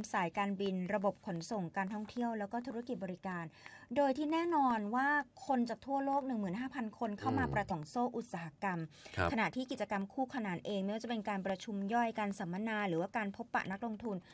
สายการบินระบบขนส่งการท่องเที่ยวแล้วก็ธุรกิจบริการโดยที่แน่นอนว่าคนจากทั่วโลก 15,000 คนเข้ามาประกอบโซ่อุตสาหกรรมขณะที่กิจกรรมคู่ขนานเองไม่ว่าจะเป็นการประชุมย่อยการสัมมนาหรือว่าการพบปะนักลงทุน